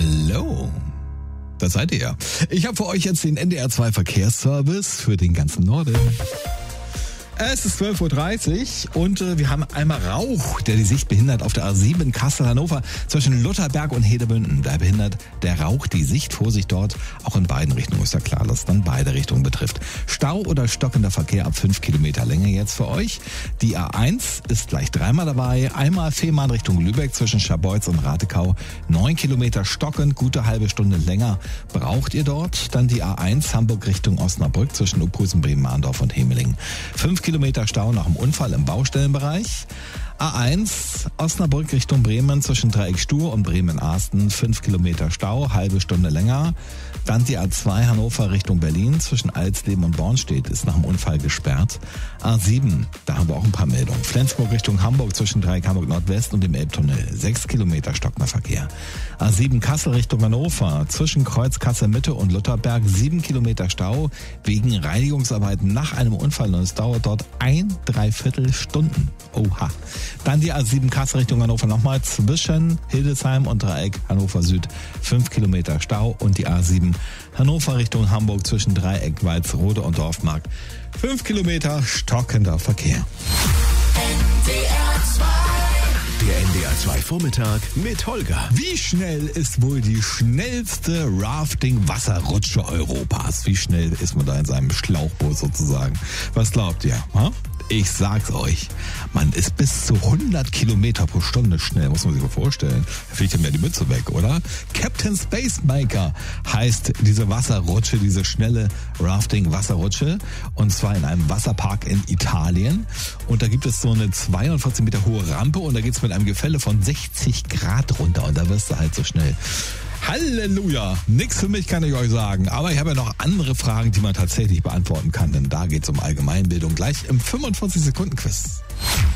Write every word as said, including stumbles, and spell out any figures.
Hallo. Das seid ihr ja. Ich habe für euch jetzt den N D R zwei Verkehrsservice für den ganzen Norden. Es ist zwölf Uhr dreißig und äh, wir haben einmal Rauch, der die Sicht behindert auf der A sieben Kassel-Hannover zwischen Lutherberg und Hedebünden. Da behindert der Rauch die Sicht. Vorsicht dort, auch in beiden Richtungen. Ist ja klar, dass es dann beide Richtungen betrifft. Stau oder stockender Verkehr ab fünf Kilometer Länge jetzt für euch. Die A eins ist gleich dreimal dabei. Einmal Fehmarn Richtung Lübeck zwischen Scharbeutz und Ratekau. Neun Kilometer stockend, gute halbe Stunde länger braucht ihr dort. Dann die A eins Hamburg Richtung Osnabrück zwischen Uphusen, Bremen-Mahndorf und Hemeling. Fünf Kilometer Stau nach dem Unfall im Baustellenbereich. A eins Osnabrück Richtung Bremen zwischen Dreieck Stur und Bremen-Ahsten. Fünf Kilometer Stau, halbe Stunde länger. Dann die A zwei Hannover Richtung Berlin zwischen Alsleben und Bornstedt ist nach dem Unfall gesperrt. A sieben, da haben wir auch ein paar Meldungen. Flensburg Richtung Hamburg zwischen Dreieck Hamburg Nordwest und dem Elbtunnel. Sechs Kilometer stockender Verkehr. A sieben Kassel Richtung Hannover zwischen Kreuz Kassel Mitte und Lutherberg. Sieben Kilometer Stau wegen Reinigungsarbeiten nach einem Unfall und es dauert dort ein Dreiviertel Stunden. Oha. Dann die A sieben Kassel Richtung Hannover nochmal zwischen Hildesheim und Dreieck Hannover Süd. Fünf Kilometer Stau und die A sieben Hannover Richtung Hamburg zwischen Dreieck Walsrode und Dorfmark. Fünf Kilometer stockender Verkehr. N D R zwei. Der N D R zwei Vormittag mit Holger. Wie schnell ist wohl die schnellste Rafting-Wasserrutsche Europas? Wie schnell ist man da in seinem Schlauchboot sozusagen? Was glaubt ihr? Ha? Ich sag's euch, man ist bis zu hundert Kilometer pro Stunde schnell, muss man sich mal vorstellen. Da fliegt ja mir die Mütze weg, oder? Captain Spacemaker heißt diese Wasserrutsche, diese schnelle Rafting-Wasserrutsche. Und zwar in einem Wasserpark in Italien. Und da gibt es so eine zweiundvierzig Meter hohe Rampe und da geht's mit einem Gefälle von sechzig Grad runter. Und da wirst du halt so schnell. Halleluja! Nix für mich, kann ich euch sagen. Aber ich habe ja noch andere Fragen, die man tatsächlich beantworten kann. Denn da geht's um Allgemeinbildung gleich im fünfundvierzig Sekunden Quiz.